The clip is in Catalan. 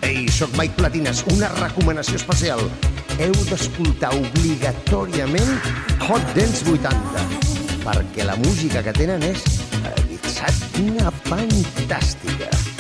Ei, soc Mike Platines, una recomanació especial. Heu d'escoltar obligatòriament Hot Dance 80, perquè la música que tenen és, fantàstica.